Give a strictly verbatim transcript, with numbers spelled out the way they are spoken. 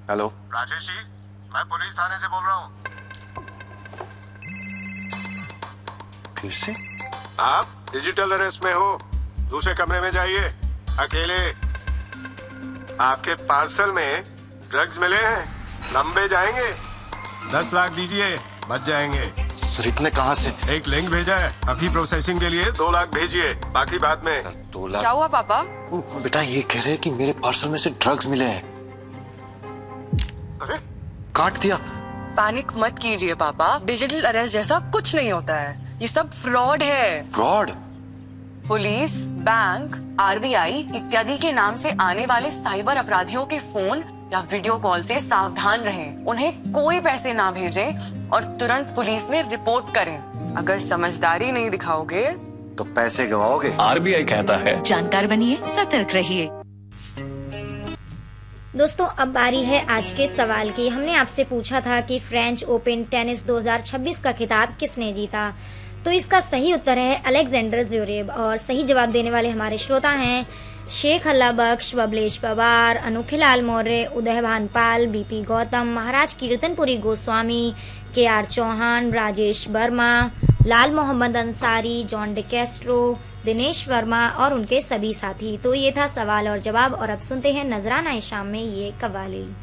Hello Rajesh ji, मैं police थाने से बोल रहा हूँ। किससे? आप डिजिटल अरेस्ट में हो, दूसरे कमरे में जाइए, अकेले। आपके पार्सल में ड्रग्स मिले हैं, लंबे जाएंगे। दस लाख दीजिए, बच जाएंगे। सर इतने कहाँ से? एक लिंक भेजा है, अभी प्रोसेसिंग के लिए दो लाख भेजिए, बाकी बाद में। सर, दो लाख? क्या हुआ पापा? बेटा ये कह रहे हैं कि मेरे पार्सल में से ड्रग्स मिले हैं। अरे काट दिया। पैनिक मत कीजिए पापा, डिजिटल अरेस्ट जैसा कुछ नहीं होता है, ये सब फ्रॉड है। फ्रॉड? पुलिस, बैंक, आरबीआई इत्यादि के नाम से आने वाले साइबर अपराधियों के फोन या वीडियो कॉल से सावधान रहें। उन्हें कोई पैसे ना भेजें और तुरंत पुलिस में रिपोर्ट करें। अगर समझदारी नहीं दिखाओगे तो पैसे गवाओगे। आरबीआई कहता है जानकार बनिए, सतर्क रहिए। दोस्तों अब बारी है आज के सवाल की। हमने आपसे पूछा था कि फ्रेंच ओपन टेनिस दो हज़ार छब्बीस का खिताब किसने जीता, तो इसका सही उत्तर है अलेक्जेंडर ज्वेरेव। और सही जवाब देने वाले हमारे श्रोता हैं शेख हल्ला बख्श, बबलेश पवार, अनुखिलाल मौर्य, उदय भानपाल, बीपी गौतम, महाराज कीर्तनपुरी गोस्वामी, के are Chauhan, Rajesh Verma, Lal Mohammad Ansari, John डिकेस्ट्रो, Dinesh Verma और उनके सभी साथी। तो ये था सवाल और जवाब, और अब सुनते हैं नजराना शाम में ये कव्वाली।